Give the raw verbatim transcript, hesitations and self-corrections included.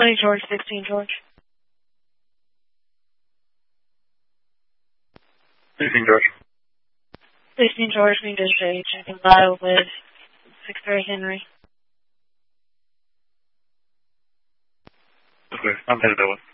twenty George, sixteen George. sixteen George. sixteen George, New District. You can file with six Barry Henry. Okay, I'm headed that way.